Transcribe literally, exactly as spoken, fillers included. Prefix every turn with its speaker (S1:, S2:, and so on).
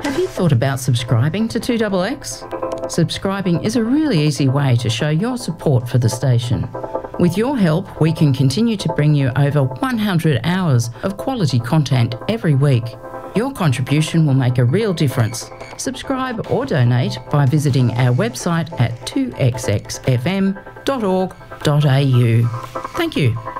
S1: Have you thought about subscribing to two X X? Subscribing is a really easy way to show your support for the station. With your help, we can continue to bring you over one hundred hours of quality content every week. Your contribution will make a real difference. Subscribe or donate by visiting our website at two x x f m dot org dot a u. Thank you.